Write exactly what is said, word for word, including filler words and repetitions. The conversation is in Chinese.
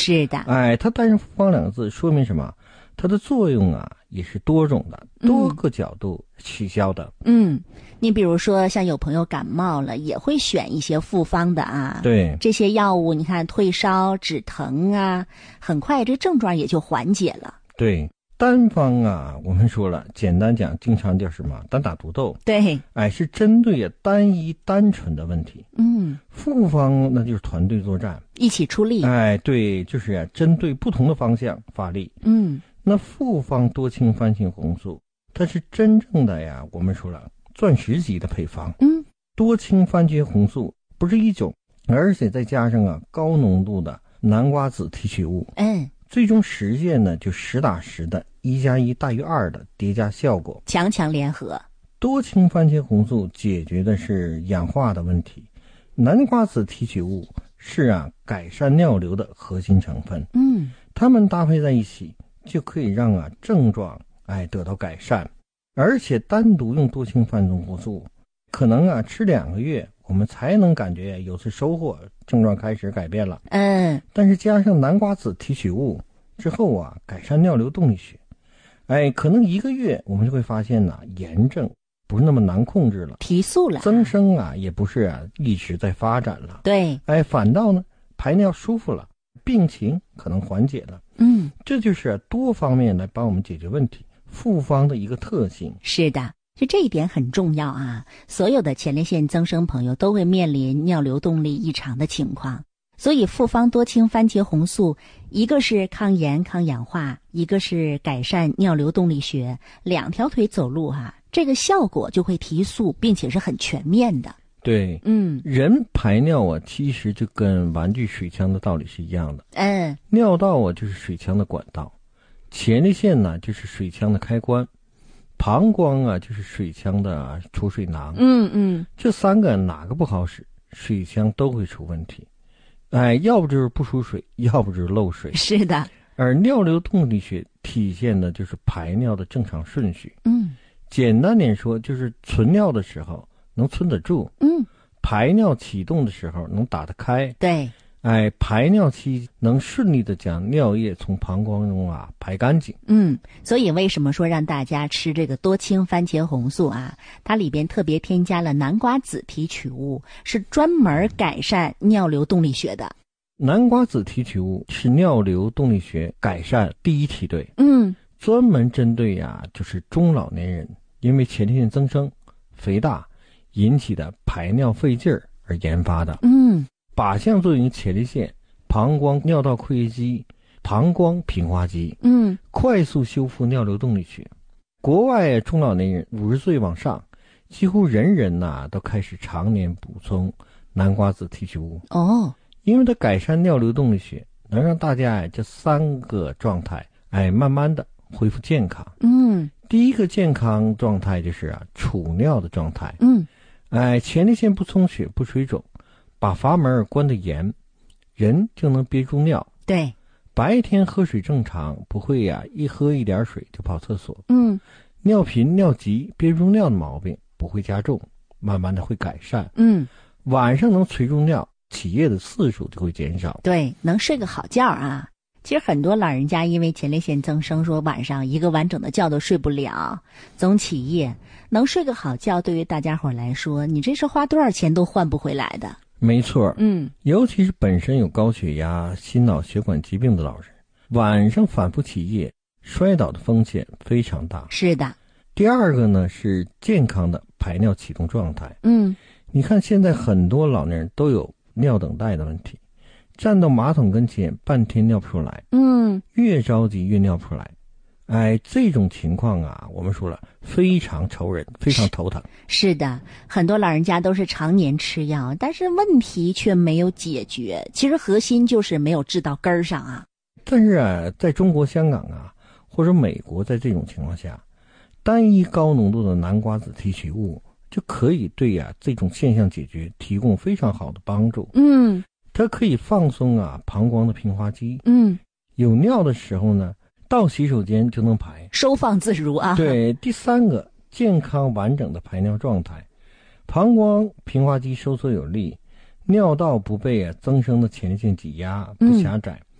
是的， 哎，它带上复方两个字，说明什么？它的作用啊也是多种的，多个角度取消的。 嗯，你比如说像有朋友感冒了，也会选一些复方的啊。 对， 这些药物你看退烧止疼啊，很快这症状也就缓解了。 对，单方啊，我们说了，简单讲，经常叫什么单打独斗。 对， 哎，是针对单一单纯的问题。 嗯， 复方那就是团队作战， 一起出力。 哎，对，就是啊，针对不同的方向发力。 嗯。 那复方多氢番茄红素，它是真正的呀，我们说了钻石级的配方。 嗯， 多氢番茄红素不是一种，而且再加上啊高浓度的南瓜子提取物。 嗯， 最终实现呢就实打实的一加一大于二的叠加效果， 强强联合。 多氢番茄红素解决的是氧化的问题，南瓜子提取物是啊改善尿流的核心成分。 嗯， 它们搭配在一起，就可以让啊症状哎得到改善。而且单独用多氢番茄红素，可能啊吃两个月，我们才能感觉有次收获，症状开始改变了。 嗯， 但是加上南瓜子提取物之后啊，改善尿流动力学，哎，可能一个月我们就会发现呢、啊，炎症不是那么难控制了， 提速了， 增生啊也不是啊一直在发展了。 对， 哎，反倒呢排尿舒服了，病情可能缓解了。 嗯， 这就是、啊、多方面来帮我们解决问题，复方的一个特性。 是的，就这一点很重要啊！所有的前列腺增生朋友都会面临尿流动力异常的情况，所以复方多氢番茄红素，一个是抗炎抗氧化，一个是改善尿流动力学，两条腿走路啊，这个效果就会提速，并且是很全面的。 对， 嗯， 人排尿啊，其实就跟玩具水枪的道理是一样的。 嗯， 尿道啊就是水枪的管道，前列腺呢就是水枪的开关，膀胱啊就是水枪的储水囊。 嗯嗯， 这三个哪个不好使，水枪都会出问题。哎，要不就是不出水，要不就是漏水。 是的。 而尿流动力学体现的就是排尿的正常顺序。 嗯， 简单点说，就是存尿的时候能存得住， 嗯， 排尿启动的时候能打得开。 对， 哎，排尿期能顺利的将尿液从膀胱中啊排干净。 嗯，所以为什么说让大家吃这个多氢番茄红素啊？它里边特别添加了南瓜子提取物，是专门改善尿流动力学的。 南瓜子提取物是尿流动力学改善第一梯队， 嗯， 专门针对呀、啊、就是中老年人因为前列腺增生、肥大引起的排尿费劲儿而研发的。 嗯， 靶向作用于前列腺、膀胱尿道括约肌、膀胱平滑肌， 嗯， 快速修复尿流动力学。国外中老年人五十岁往上，几乎人人呐、啊、都开始常年补充南瓜子提取物。 哦， 因为它改善尿流动力学，能让大家哎这三个状态哎慢慢的恢复健康。 嗯， 第一个健康状态就是啊储尿的状态。 嗯， 哎，前列腺不充血不水肿，把阀门关得严，人就能憋住尿。 对， 白天喝水正常，不会呀、啊、一喝一点水就跑厕所。 嗯， 尿频尿急憋不住尿的毛病不会加重，慢慢的会改善。 嗯， 晚上能垂住尿，起夜的次数就会减少。 对，能睡个好觉啊。其实很多老人家因为前列腺增生，说晚上一个完整的觉都睡不了，总起夜。能睡个好觉，对于大家伙来说，你这是花多少钱都换不回来的。 没错， 嗯， 尤其是本身有高血压、心脑血管疾病的老人，晚上反复起夜，摔倒的风险非常大。 是的。 第二个呢是健康的排尿启动状态。 嗯， 你看现在很多老年人都有尿等待的问题，站到马桶跟前半天尿不出来， 嗯， 越着急越尿不出来。哎，这种情况啊，我们说了非常愁人，非常头疼。 是的，很多老人家都是常年吃药，但是问题却没有解决。其实核心就是没有治到根儿上啊。 但是啊，在中国香港啊，或者美国，在这种情况下，单一高浓度的南瓜子提取物就可以对呀、啊、这种现象解决提供非常好的帮助。 嗯， 它可以放松啊膀胱的平滑肌。 嗯， 有尿的时候呢，到洗手间就能排， 收放自如啊。 对，第三个健康完整的排尿状态，膀胱平滑肌收缩有力，尿道不被啊增生的前列腺挤压，不狭窄。嗯